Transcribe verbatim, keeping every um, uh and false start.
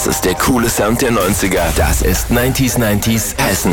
Das ist der coole Sound der neunziger. Das ist neunzig neunzig Hessen.